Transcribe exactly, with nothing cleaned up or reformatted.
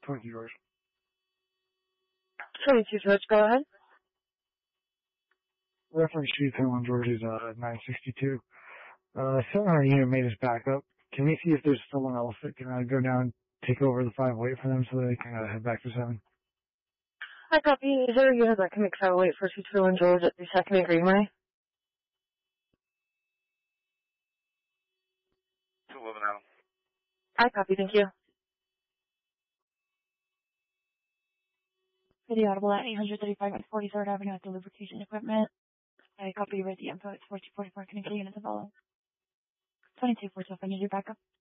twenty George. twenty-two George, go ahead. Reference sheet on George is uh, nine sixty-two. Uh, seven hundred unit made us back up. Can we see if there's someone else that can uh, go down, take over the five weight for them so they can uh, head back to seven? I copy. Is there a unit that can make five weight for two two one George at the second and Greenway? two eleven Adam. I copy, thank you. City Audible at eight thirty-five and forty-third Avenue at the lubrication equipment. I copy you read the info. It's fourteen forty-four. Can I get a unit to follow? twenty-two four twelve. I need your backup.